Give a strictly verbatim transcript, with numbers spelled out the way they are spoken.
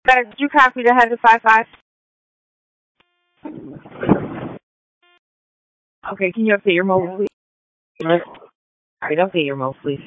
Guys, did you copy the hundred five five? Okay, can you update your mobile, please? All right, update your mobile, please.